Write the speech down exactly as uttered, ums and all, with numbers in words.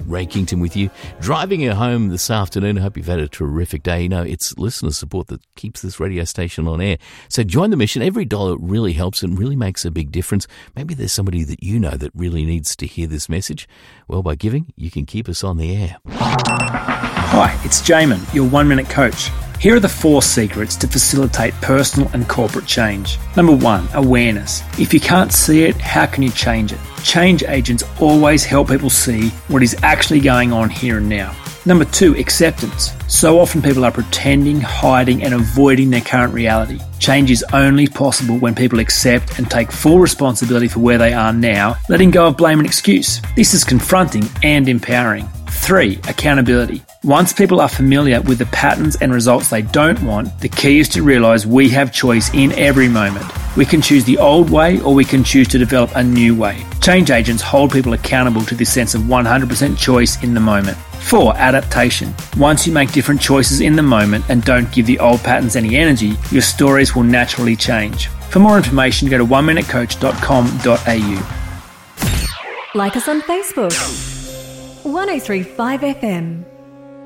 Ray Kington with you. Driving you home this afternoon. I hope you've had a terrific day. You know, it's listener support that keeps this radio station on air. So join the mission. Every dollar really helps and really makes a big difference. Maybe there's somebody that you know that really needs to hear this message. Well, by giving, you can keep us on the air. Hi, it's Jamin, your one-minute coach. Here are the four secrets to facilitate personal and corporate change. Number one, awareness. If you can't see it, how can you change it? Change agents always help people see what is actually going on here and now. Number two, acceptance. So often people are pretending, hiding, and avoiding their current reality. Change is only possible when people accept and take full responsibility for where they are now, letting go of blame and excuse. This is confronting and empowering. Three, accountability. Once people are familiar with the patterns and results they don't want, the key is to realise we have choice in every moment. We can choose the old way or we can choose to develop a new way. Change agents hold people accountable to this sense of one hundred percent choice in the moment. Four, adaptation. Once you make different choices in the moment and don't give the old patterns any energy, your stories will naturally change. For more information, go to one minute coach dot com dot a u. Like us on Facebook. one oh three point five F M.